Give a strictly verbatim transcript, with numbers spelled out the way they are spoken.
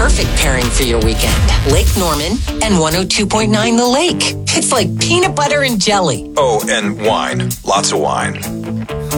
perfect pairing for your weekend. Lake Norman and one oh two point nine The Lake. It's like peanut butter and jelly. Oh, and wine. Lots of wine.